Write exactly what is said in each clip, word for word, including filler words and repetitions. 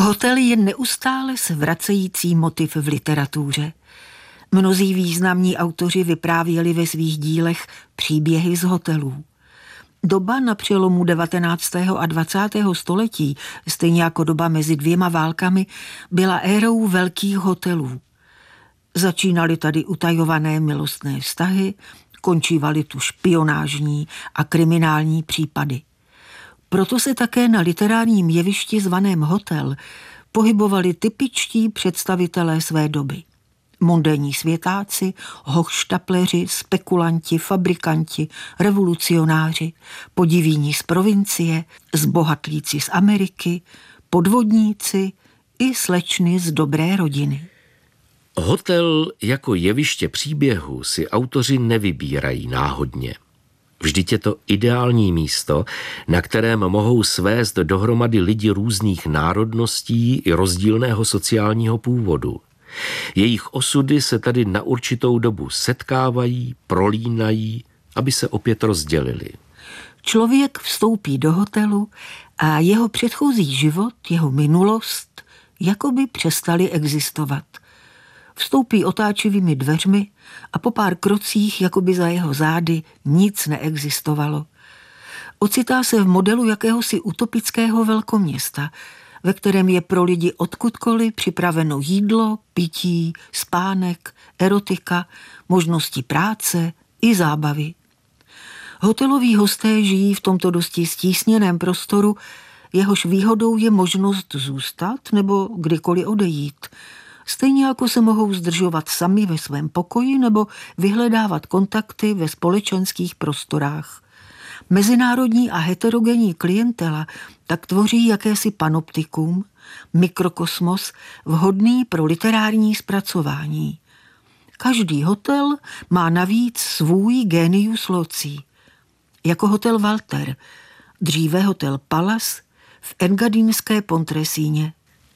Hotel je neustále se vracející motiv v literatuře. Mnozí významní autoři vyprávěli ve svých dílech příběhy z hotelů. Doba na přelomu devatenáctého a dvacátého století, stejně jako doba mezi dvěma válkami, byla érou velkých hotelů. Začínaly tady utajované milostné vztahy, končívaly tu špionážní a kriminální případy. Proto se také na literárním jevišti zvaném hotel pohybovali typičtí představitelé své doby. Mondénní světáci, hochštapleři, spekulanti, fabrikanti, revolucionáři, podivíní z provincie, zbohatlíci z Ameriky, podvodníci i slečny z dobré rodiny. Hotel jako jeviště příběhu si autoři nevybírají náhodně. Vždyť je to ideální místo, na kterém mohou svést dohromady lidi různých národností i rozdílného sociálního původu. Jejich osudy se tady na určitou dobu setkávají, prolínají, aby se opět rozdělili. Člověk vstoupí do hotelu a jeho předchozí život, jeho minulost, jakoby přestaly existovat. Vstoupí otáčivými dveřmi a po pár krocích, jakoby za jeho zády, nic neexistovalo. Ocitá se v modelu jakéhosi utopického velkoměsta, ve kterém je pro lidi odkudkoliv připraveno jídlo, pití, spánek, erotika, možnosti práce i zábavy. Hoteloví hosté žijí v tomto dosti stísněném prostoru, jehož výhodou je možnost zůstat nebo kdykoliv odejít. Stejně jako se mohou zdržovat sami ve svém pokoji nebo vyhledávat kontakty ve společenských prostorách. Mezinárodní a heterogenní klientela tak tvoří jakési panoptikum, mikrokosmos vhodný pro literární zpracování. Každý hotel má navíc svůj genius loci. Jako hotel Walter, dříve hotel Palace v engadinské Pontresíně.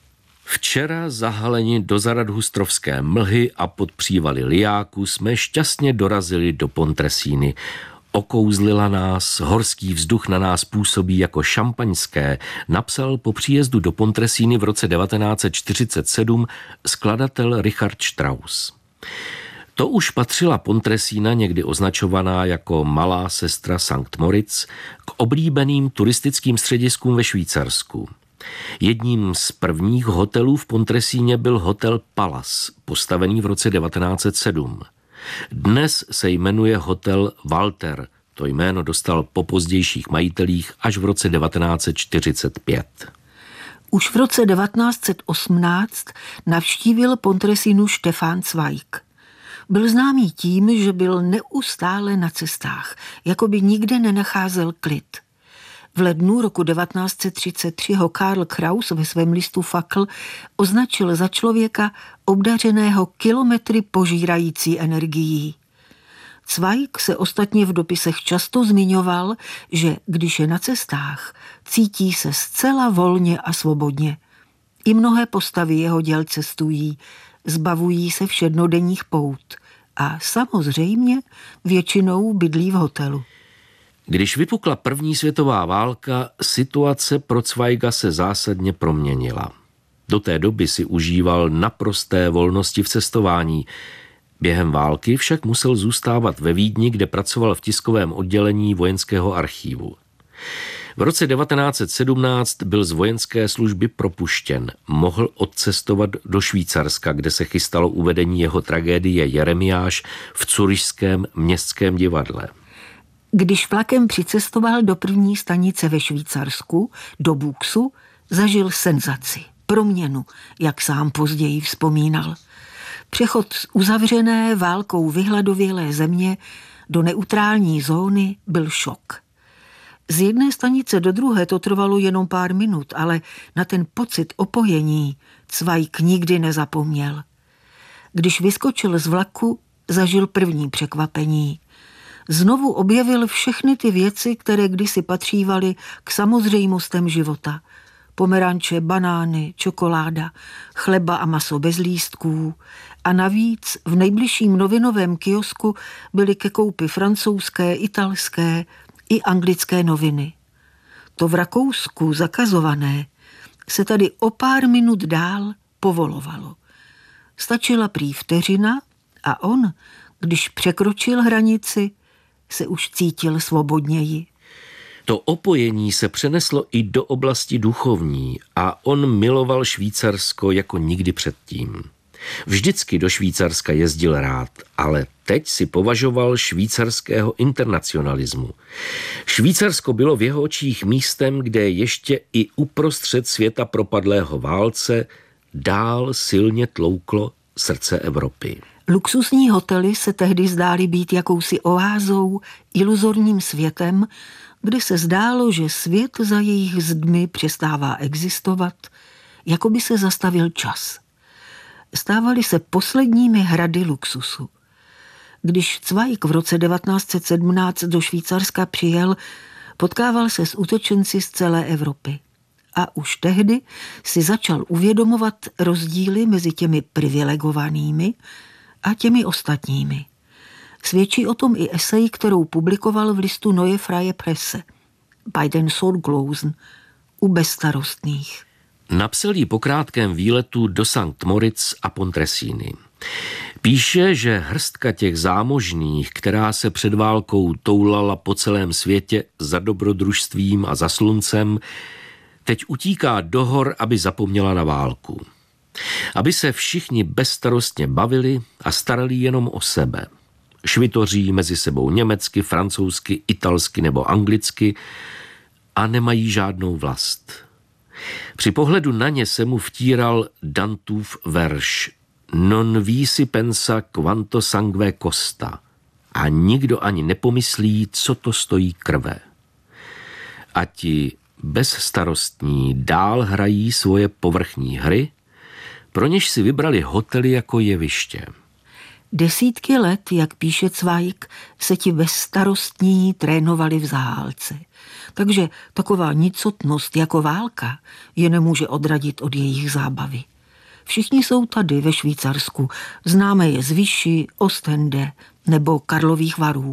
Včera zahaleni do zaradhustrovské mlhy a pod přívaly lijáku jsme šťastně dorazili do Pontresíny. Okouzlila nás, horský vzduch na nás působí jako šampaňské, napsal po příjezdu do Pontresíny v roce devatenáct set čtyřicet sedm skladatel Richard Strauss. To už patřila Pontresína, někdy označovaná jako malá sestra Sankt Moritz, k oblíbeným turistickým střediskům ve Švýcarsku. Jedním z prvních hotelů v Pontresíně byl hotel Palace, postavený v roce devatenáct set sedm. Dnes se jmenuje hotel Walter. To jméno dostal po pozdějších majitelích až v roce devatenáct set čtyřicet pět. Už v roce devatenáct set osmnáct navštívil Pontresinu Stefan Zweig. Byl známý tím, že byl neustále na cestách, jako by nikde nenacházel klid. V lednu roku devatenáct set třicet tři ho Karl Kraus ve svém listu Fakl označil za člověka obdařeného kilometry požírající energií. Zweig se ostatně v dopisech často zmiňoval, že když je na cestách, cítí se zcela volně a svobodně. I mnohé postavy jeho děl cestují, zbavují se všednodenních pout a samozřejmě většinou bydlí v hotelu. Když vypukla první světová válka, situace pro Zweiga se zásadně proměnila. Do té doby si užíval naprosté volnosti v cestování. Během války však musel zůstávat ve Vídni, kde pracoval v tiskovém oddělení vojenského archívu. V roce devatenáct set sedmnáct byl z vojenské služby propuštěn. Mohl odcestovat do Švýcarska, kde se chystalo uvedení jeho tragédie Jeremiáš v Curyšském městském divadle. Když vlakem přicestoval do první stanice ve Švýcarsku, do Buxu, zažil senzaci, proměnu, jak sám později vzpomínal. Přechod z uzavřené válkou vyhladovělé země do neutrální zóny byl šok. Z jedné stanice do druhé to trvalo jenom pár minut, ale na ten pocit opojení Zweig nikdy nezapomněl. Když vyskočil z vlaku, zažil první překvapení. Znovu objevil všechny ty věci, které kdysi patřívaly k samozřejmostem života. Pomeranče, banány, čokoláda, chleba a maso bez lístků. A navíc v nejbližším novinovém kiosku byly ke koupi francouzské, italské i anglické noviny. To v Rakousku zakazované se tady o pár minut dál povolovalo. Stačila prý vteřina a on, když překročil hranici, se už cítil svobodněji. To opojení se přeneslo i do oblasti duchovní a on miloval Švýcarsko jako nikdy předtím. Vždycky do Švýcarska jezdil rád, ale teď si považoval švýcarského internacionalismu. Švýcarsko bylo v jeho očích místem, kde ještě i uprostřed světa propadlého válce dál silně tlouklo srdce Evropy. Luxusní hotely se tehdy zdály být jakousi oázou, iluzorním světem, kde se zdálo, že svět za jejich zdmi přestává existovat, jako by se zastavil čas. Stávaly se posledními hrady luxusu. Když Zweig v roce devatenáct set sedmnáct do Švýcarska přijel, potkával se s utečenci z celé Evropy. A už tehdy si začal uvědomovat rozdíly mezi těmi privilegovanými a těmi ostatními. Svědčí o tom i esej, kterou publikoval v listu Neue Freie Presse, Bei den Sorglosen, u bezstarostných. Napsal ji po krátkém výletu do Sankt Moritz a Pontresíny. Píše, že hrstka těch zámožných, která se před válkou toulala po celém světě za dobrodružstvím a za sluncem, teď utíká do hor, aby zapomněla na válku. Aby se všichni bezstarostně bavili a starali jenom o sebe. Švitoří mezi sebou německy, francouzsky, italsky nebo anglicky a nemají žádnou vlast. Při pohledu na ně se mu vtíral Dantův verš Non visi pensa quanto sangue costa a nikdo ani nepomyslí, co to stojí krve. A ti bezstarostní dál hrají svoje povrchní hry, pro něž si vybrali hotely jako jeviště. Desítky let, jak píše Zweig, se ti bezstarostní trénovali v zahálce. Takže taková nicotnost jako válka je nemůže odradit od jejich zábavy. Všichni jsou tady ve Švýcarsku, známe je z Vichy, Ostende nebo Karlových Varů.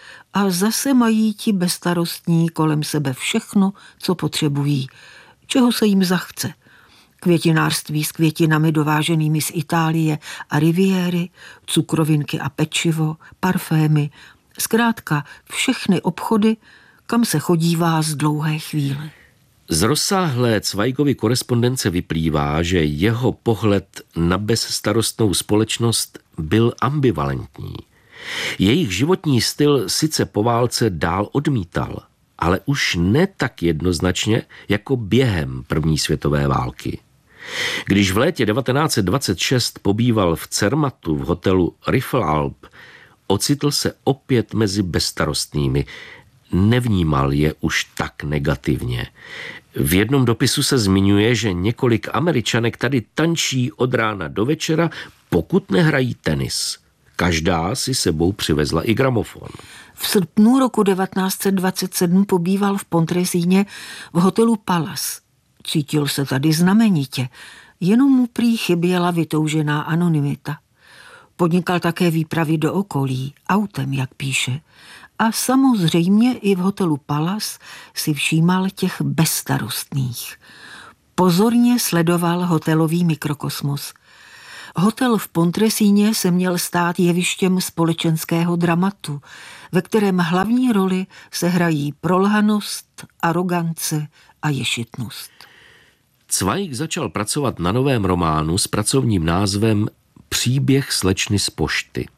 A zase mají ti bezstarostní kolem sebe všechno, co potřebují, čeho se jim zachce. Květinářství s květinami dováženými z Itálie a Riviéry, cukrovinky a pečivo, parfémy, zkrátka všechny obchody, kam se chodívá z dlouhé chvíle. Z rozsáhlé Zweigovy korespondence vyplývá, že jeho pohled na bezstarostnou společnost byl ambivalentní. Jejich životní styl sice po válce dál odmítal, ale už ne tak jednoznačně jako během první světové války. Když v létě devatenáct set dvacet šest pobýval v Zermattu v hotelu Riffelalp, ocitl se opět mezi bezstarostnými. Nevnímal je už tak negativně. V jednom dopisu se zmiňuje, že několik Američanek tady tančí od rána do večera, pokud nehrají tenis. Každá si sebou přivezla i gramofon. V srpnu roku devatenáct set dvacet sedm pobýval v Pontresíně v hotelu Palace. Cítil se tady znamenitě, jenom mu prý chyběla vytoužená anonymita. Podnikal také výpravy do okolí, autem, jak píše. A samozřejmě i v hotelu Palace si všímal těch bezstarostných. Pozorně sledoval hotelový mikrokosmos. Hotel v Pontresíně se měl stát jevištěm společenského dramatu, ve kterém hlavní roli se hrají prolhanost, arogance a ješitnost. Zweig začal pracovat na novém románu s pracovním názvem Příběh slečny z pošty.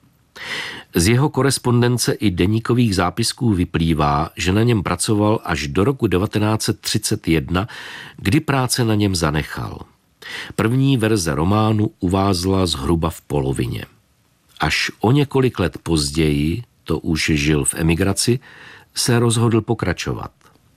Z jeho korespondence i deníkových zápisků vyplývá, že na něm pracoval až do roku devatenáct set třicet jedna, kdy práce na něm zanechal. První verze románu uvázla zhruba v polovině. Až o několik let později, to už žil v emigraci, se rozhodl pokračovat.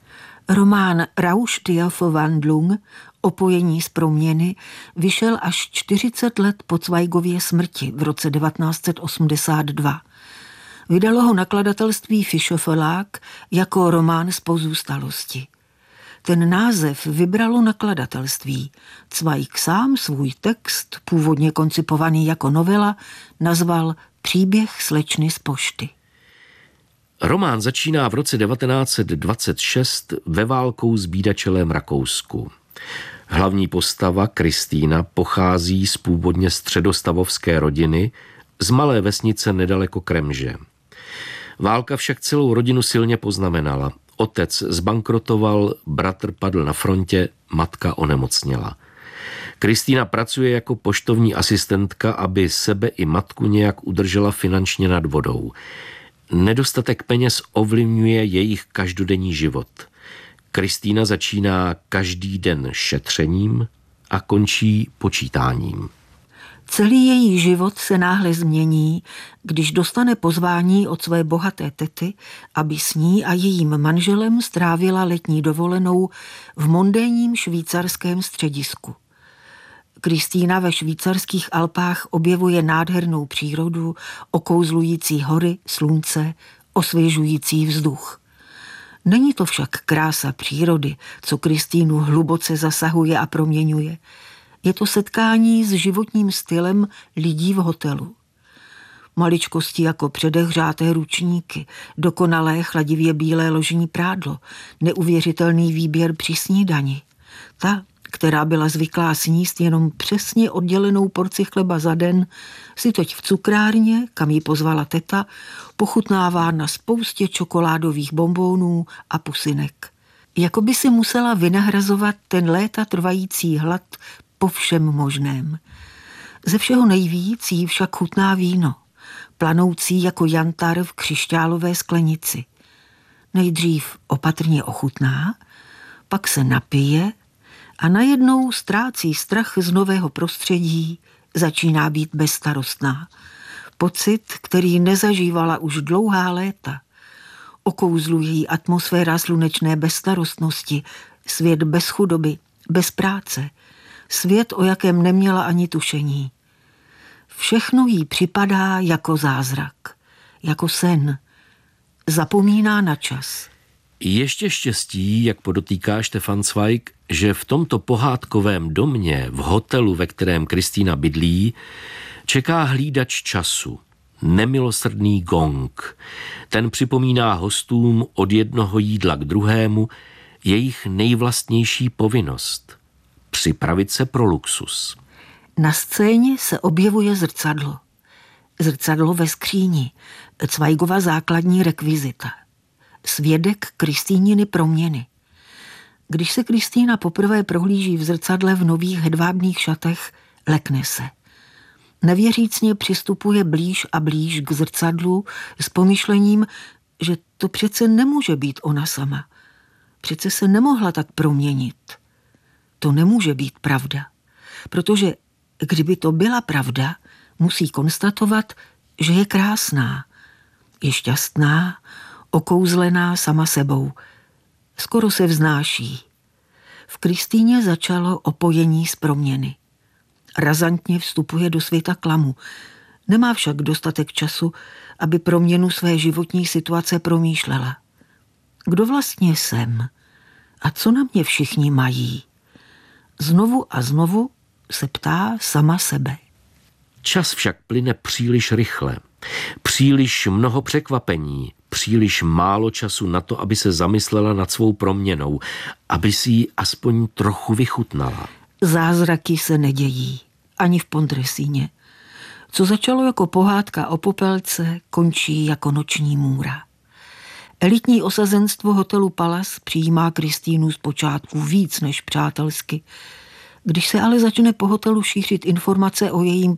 Román Rausch der Verwandlung, Opojení z proměny, vyšel až čtyřicet let po Zweigově smrti v roce devatenáct set osmdesát dva. Vydalo ho nakladatelství Fischer Verlag jako román z pozůstalosti. Ten název vybralo nakladatelství. Zweig sám svůj text, původně koncipovaný jako novela, nazval Příběh slečny z pošty. Román začíná v roce devatenáct set dvacet šest ve válkou s bídačelém Rakousku. Hlavní postava Kristýna pochází z původně středostavovské rodiny z malé vesnice nedaleko Kremže. Válka však celou rodinu silně poznamenala. Otec zbankrotoval, bratr padl na frontě, matka onemocněla. Kristýna pracuje jako poštovní asistentka, aby sebe i matku nějak udržela finančně nad vodou. Nedostatek peněz ovlivňuje jejich každodenní život. Kristýna začíná každý den šetřením a končí počítáním. Celý její život se náhle změní, když dostane pozvání od své bohaté tety, aby s ní a jejím manželem strávila letní dovolenou v mondénním švýcarském středisku. Kristýna ve švýcarských Alpách objevuje nádhernou přírodu, okouzlující hory, slunce, osvěžující vzduch. Není to však krása přírody, co Kristýnu hluboce zasahuje a proměňuje. Je to setkání s životním stylem lidí v hotelu. Maličkosti jako předehřáté ručníky, dokonalé chladivě bílé ložní prádlo, neuvěřitelný výběr při snídani. Ta, která byla zvyklá sníst jenom přesně oddělenou porci chleba za den, si teď v cukrárně, kam ji pozvala teta, pochutnává na spoustě čokoládových bonbónů a pusinek. Jako by si musela vynahrazovat ten léta trvající hlad po všem možném. Ze všeho nejvíc jí však chutná víno, planoucí jako jantar v křišťálové sklenici. Nejdřív opatrně ochutná, pak se napije a najednou ztrácí strach z nového prostředí, začíná být bezstarostná. Pocit, který nezažívala už dlouhá léta. Okouzluje jí atmosféra slunečné bezstarostnosti, svět bez chudoby, bez práce, svět, o jakém neměla ani tušení. Všechno jí připadá jako zázrak, jako sen. Zapomíná na čas. Ještě štěstí, jak podotýká Stefan Zweig, že v tomto pohádkovém domě, v hotelu, ve kterém Kristýna bydlí, čeká hlídač času, nemilosrdný gong. Ten připomíná hostům od jednoho jídla k druhému jejich nejvlastnější povinnost – připravit se pro luxus. Na scéně se objevuje zrcadlo. Zrcadlo ve skříni, Zweigova základní rekvizita. Svědek Kristýniny proměny. Když se Kristýna poprvé prohlíží v zrcadle v nových hedvábných šatech, lekne se. Nevěřícně přistupuje blíž a blíž k zrcadlu s pomyšlením, že to přece nemůže být ona sama. Přece se nemohla tak proměnit. To nemůže být pravda, protože kdyby to byla pravda, musí konstatovat, že je krásná, je šťastná, okouzlená sama sebou. Skoro se vznáší. V Kristýně začalo opojení z proměny. Razantně vstupuje do světa klamu. Nemá však dostatek času, aby proměnu své životní situace promýšlela. Kdo vlastně jsem? A co na mě všichni mají? Znovu a znovu se ptá sama sebe. Čas však plyne příliš rychle. Příliš mnoho překvapení, příliš málo času na to, aby se zamyslela nad svou proměnou, aby si ji aspoň trochu vychutnala. Zázraky se nedějí, ani v Pontresíně. Co začalo jako pohádka o popelce, končí jako noční můra. Elitní osazenstvo hotelu Palace přijímá Kristýnu zpočátku víc než přátelsky. Když se ale začne po hotelu šířit informace o jejím